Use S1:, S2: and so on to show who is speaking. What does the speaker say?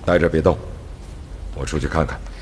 S1: 待着别动，我出去看看。